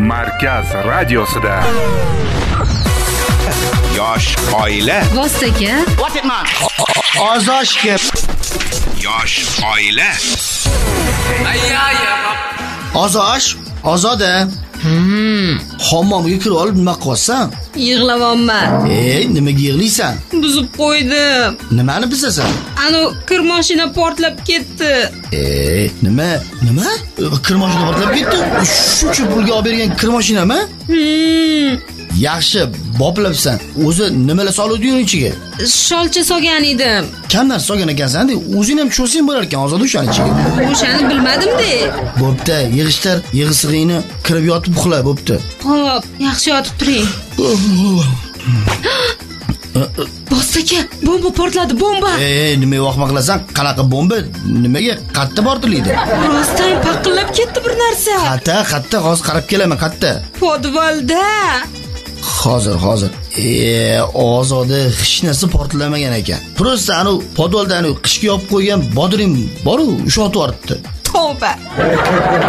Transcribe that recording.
Markaz radiosida. Yosh oila. Vostaga. What it man? Ozoshga. Yosh oila. Ozosh, ozoda. Hammomga kirib olib nima qilasan? Yig'layapman. Nimaga yig'laysan? Buzib qo'ydim. Nimani bizasan? Ana kir mashina portlab ketdi. Nima? Kir mashina portlab ketdi? Shuncha pulga olib bergan kir mashinami? Yaxshi, boplabsan. O'zi nimalar soluvding ichiga? Sholcha solgan edim. Kamdan solgan ekansan-da, o'zing ham cho'sing bo'lar ekan ozod o'shani ichiga. O'shani bilmadim-da. Bo'pti, yig'ishtir, yig'sig'ingni kirib yotib uxla, bo'pti. Xo'p, yaxshi yotib turing. Bostaga, bomba portladi, bomba. Nima vaqma qilasan? Qanaqa bomba? Nimaga qatta portlaydi? Rostdan paqillab ketdi bir narsa. Qatta, hozir qarab kelaman, qatta. Podvalda. Hozir. Ozoda hech narsa portlamagan ekan. Prosta anu podvalda anu qishga yopib qo'ygan bodring bor-u, o'sha otib yuboribdi. Tavba.